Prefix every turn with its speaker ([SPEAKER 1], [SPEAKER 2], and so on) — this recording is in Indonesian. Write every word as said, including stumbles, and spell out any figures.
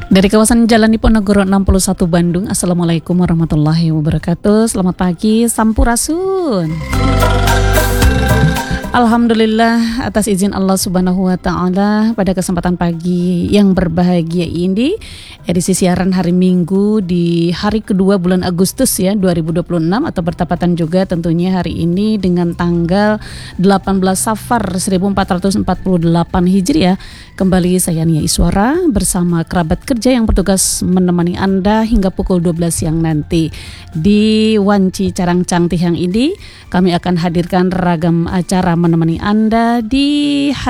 [SPEAKER 1] Dari kawasan Jalan Diponegoro enam puluh satu Bandung. Assalamualaikum warahmatullahi wabarakatuh. Selamat pagi, Sampurasun. Alhamdulillah atas izin Allah Subhanahu wa taala, pada kesempatan pagi yang berbahagia ini, edisi siaran hari Minggu di hari kedua bulan Agustus ya dua ribu dua puluh enam, atau bertepatan juga tentunya hari ini dengan tanggal delapan belas Safar seribu empat ratus empat puluh delapan Hijriah. Kembali saya Nia Iswara bersama kerabat kerja yang bertugas menemani Anda hingga pukul dua belas siang nanti. Di Wanci Carangcang Tihang ini kami akan hadirkan ragam acara menemani Anda di